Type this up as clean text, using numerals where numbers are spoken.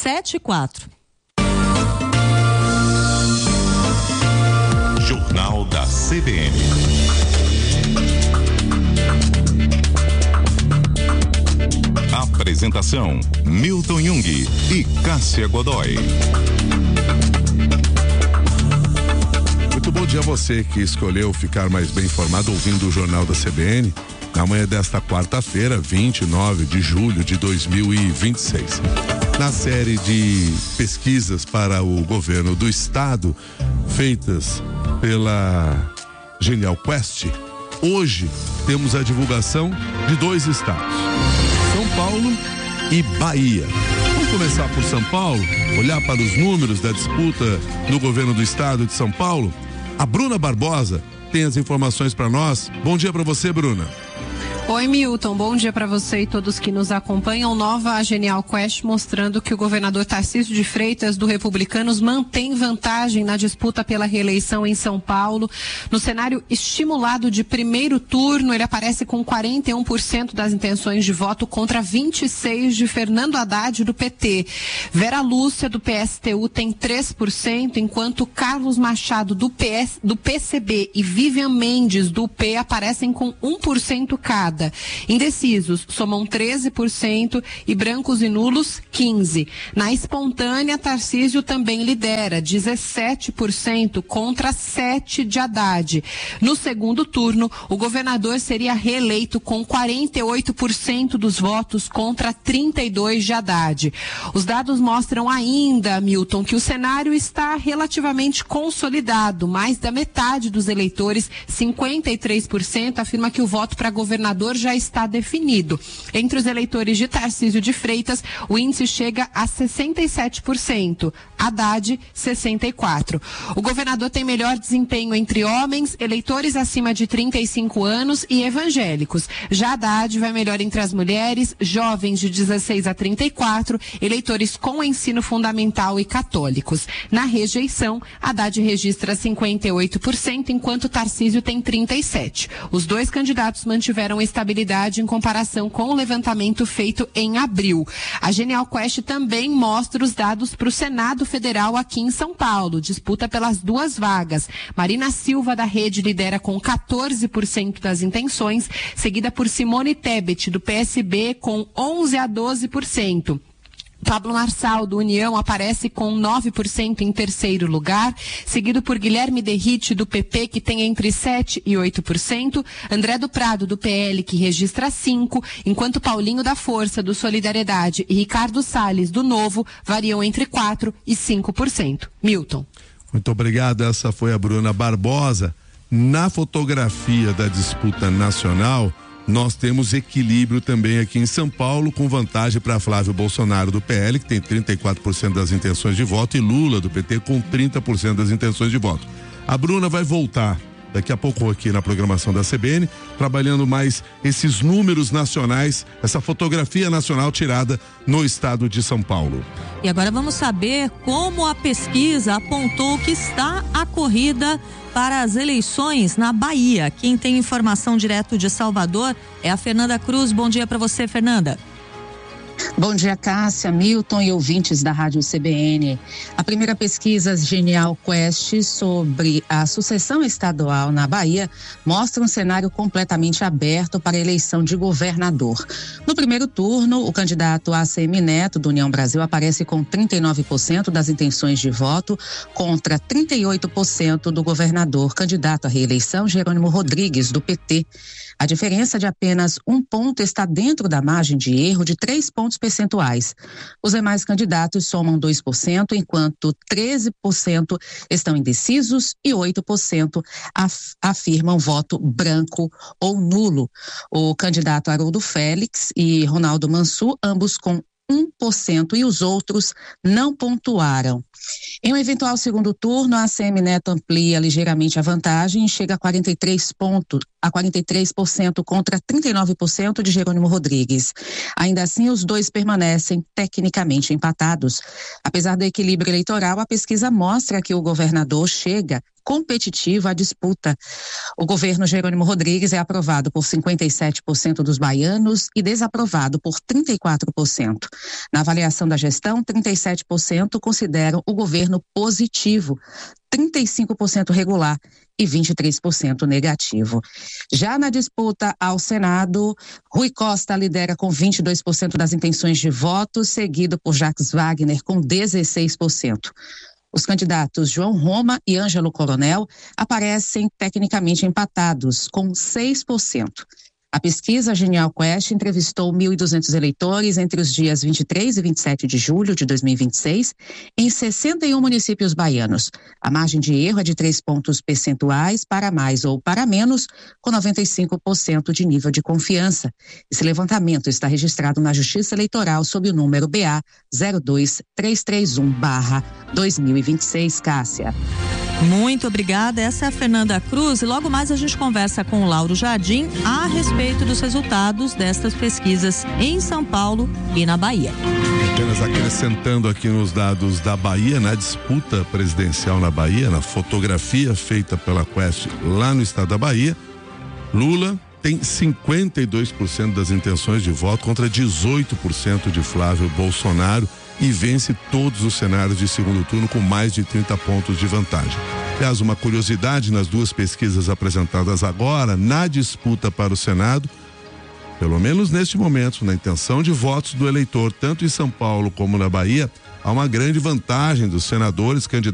7:04. Jornal da CBN. Apresentação: Milton Jung e Cássia Godoy. Muito bom dia a você que escolheu ficar mais bem informado ouvindo o Jornal da CBN na manhã desta quarta-feira, 29 de julho de 2026. Na série de pesquisas para o governo do estado, feitas pela Genial Quest, hoje temos a divulgação de 2 estados, São Paulo e Bahia. Vamos começar por São Paulo, olhar para os números da disputa no governo do estado de São Paulo. A Bruna Barbosa tem as informações para nós. Bom dia para você, Bruna. Oi, Milton, bom dia para você e todos que nos acompanham. Nova Genial Quest mostrando que o governador Tarcísio de Freitas, do Republicanos, mantém vantagem na disputa pela reeleição em São Paulo. No cenário estimulado de primeiro turno, ele aparece com 41% das intenções de voto contra 26% de Fernando Haddad, do PT. Vera Lúcia, do PSTU, tem 3%, enquanto Carlos Machado, do PCB, e Vivian Mendes, do UP, aparecem com 1% cada. Indecisos somam 13% e brancos e nulos 15%. Na espontânea, Tarcísio também lidera, 17% contra 7% de Haddad. No segundo turno, o governador seria reeleito com 48% dos votos contra 32% de Haddad. Os dados mostram ainda, Milton, que o cenário está relativamente consolidado. Mais da metade dos eleitores, 53%, afirma que o voto para governador já está definido. Entre os eleitores de Tarcísio de Freitas, o índice chega a 67%, Haddad 64%. O governador tem melhor desempenho entre homens, eleitores acima de 35 anos e evangélicos. Já Haddad vai melhor entre as mulheres, jovens de 16 a 34, eleitores com ensino fundamental e católicos. Na rejeição, Haddad registra 58%, enquanto Tarcísio tem 37%. Os dois candidatos mantiveram estabilidade em comparação com o levantamento feito em abril. A Genial Quest também mostra os dados para o Senado Federal aqui em São Paulo. Disputa pelas 2 vagas. Marina Silva, da Rede, lidera com 14% das intenções, seguida por Simone Tebet, do PSB, com 11% a 12%. Pablo Marçal, do União, aparece com 9% em terceiro lugar, seguido por Guilherme Derrite, do PP, que tem entre 7% e 8%, André do Prado, do PL, que registra 5%, enquanto Paulinho da Força, do Solidariedade, e Ricardo Salles, do Novo, variam entre 4% e 5%. Milton. Muito obrigado, essa foi a Bruna Barbosa. Na fotografia da disputa nacional, nós temos equilíbrio também aqui em São Paulo, com vantagem para Flávio Bolsonaro, do PL, que tem 34% das intenções de voto, e Lula, do PT, com 30% das intenções de voto. A Bruna vai voltar daqui a pouco aqui na programação da CBN, trabalhando mais esses números nacionais, essa fotografia nacional tirada no estado de São Paulo. E agora vamos saber como a pesquisa apontou que está a corrida para as eleições na Bahia. Quem tem informação direto de Salvador é a Fernanda Cruz. Bom dia para você, Fernanda. Bom dia, Cássia, Milton e ouvintes da Rádio CBN. A primeira pesquisa Genial Quest sobre a sucessão estadual na Bahia mostra um cenário completamente aberto para a eleição de governador. No primeiro turno, o candidato ACM Neto, do União Brasil, aparece com 39% das intenções de voto contra 38% do governador candidato à reeleição, Jerônimo Rodrigues, do PT. A diferença de apenas 1 ponto está dentro da margem de erro de 3 pontos percentuais. Os demais candidatos somam 2%, enquanto 13% estão indecisos e 8% afirmam voto branco ou nulo. O candidato Haroldo Félix e Ronaldo Mansur, ambos com 1%, e os outros não pontuaram. Em um eventual segundo turno, a ACM Neto amplia ligeiramente a vantagem e chega a 43% contra 39% de Jerônimo Rodrigues. Ainda assim, os dois permanecem tecnicamente empatados. Apesar do equilíbrio eleitoral, a pesquisa mostra que o governador chega competitiva a disputa. O governo Jerônimo Rodrigues é aprovado por 57% dos baianos e desaprovado por 34%. Na avaliação da gestão, 37% consideram o governo positivo, 35% regular e 23% negativo. Já na disputa ao Senado, Rui Costa lidera com 22% das intenções de voto, seguido por Jacques Wagner com 16%. Os candidatos João Roma e Ângelo Coronel aparecem tecnicamente empatados, com 6%. A pesquisa Genial Quest entrevistou 1.200 eleitores entre os dias 23 e 27 de julho de 2026 em 61 municípios baianos. A margem de erro é de 3 pontos percentuais para mais ou para menos, com 95% de nível de confiança. Esse levantamento está registrado na Justiça Eleitoral sob o número BA 02331/2026, Cássia. Muito obrigada, essa é a Fernanda Cruz e logo mais a gente conversa com o Lauro Jardim a respeito dos resultados destas pesquisas em São Paulo e na Bahia. Apenas acrescentando aqui nos dados da Bahia, na disputa presidencial na Bahia, na fotografia feita pela Quest lá no estado da Bahia, Lula tem 52% das intenções de voto contra 18% de Flávio Bolsonaro e vence todos os cenários de segundo turno com mais de 30 pontos de vantagem. Aliás, uma curiosidade nas duas pesquisas apresentadas agora, na disputa para o Senado, pelo menos neste momento, na intenção de votos do eleitor, tanto em São Paulo como na Bahia, há uma grande vantagem dos senadores candidatos